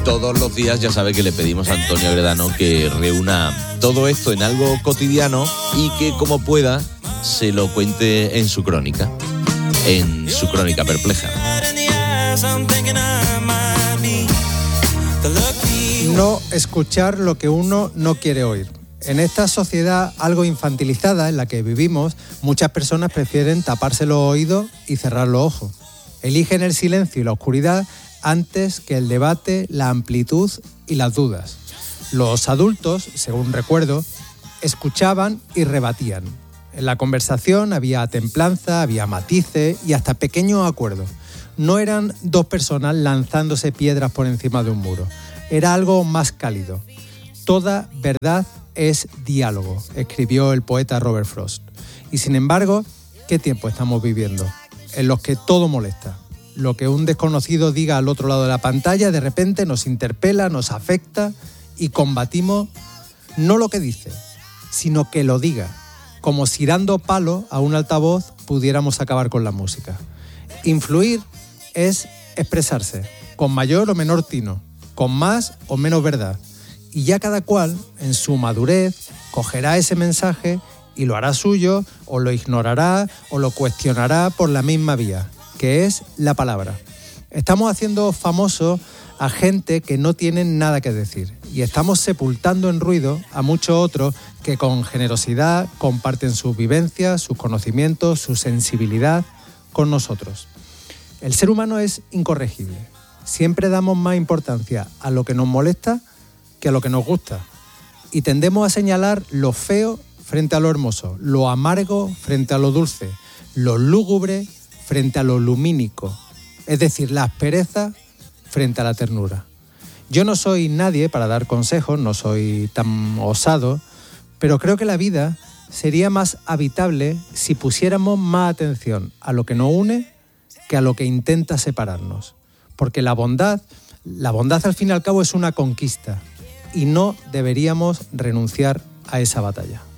todos los días ya sabe que le pedimos a Antonio Agredano que reúna todo esto en algo cotidiano y que, como pueda, se lo cuente en su crónica perpleja. No escuchar lo que uno no quiere oír. En esta sociedad algo infantilizada en la que vivimos, muchas personas prefieren taparse los oídos y cerrar los ojos. Eligen el silencio y la oscuridad antes que el debate, la amplitud y las dudas. Los adultos, según recuerdo, escuchaban y rebatían. En la conversación había templanza, había matices y hasta pequeños acuerdos. No eran dos personas lanzándose piedras por encima de un muro. Era algo más cálido. Toda verdad es diálogo, escribió el poeta Robert Frost. Y sin embargo, ¿qué tiempo estamos viviendo? En los que todo molesta. Lo que un desconocido diga al otro lado de la pantalla de repente nos interpela, nos afecta y combatimos no lo que dice, sino que lo diga. Como si dando palo a un altavoz pudiéramos acabar con la música. Influir es expresarse, con mayor o menor tino, con más o menos verdad. Y ya cada cual, en su madurez, cogerá ese mensaje y lo hará suyo, o lo ignorará, o lo cuestionará por la misma vía, que es la palabra. Estamos haciendo famosos a gente que no tiene nada que decir, y estamos sepultando en ruido a muchos otros que con generosidad comparten sus vivencias, sus conocimientos, su sensibilidad con nosotros. El ser humano es incorregible. Siempre damos más importancia a lo que nos molesta que a lo que nos gusta. Y tendemos a señalar lo feo frente a lo hermoso, lo amargo frente a lo dulce, lo lúgubre frente a lo lumínico, es decir, la aspereza frente a la ternura. Yo no soy nadie para dar consejos, no soy tan osado, pero creo que la vida sería más habitable si pusiéramos más atención a lo que nos une que a lo que intenta separarnos. Porque la bondad al fin y al cabo es una conquista y no deberíamos renunciar a esa batalla.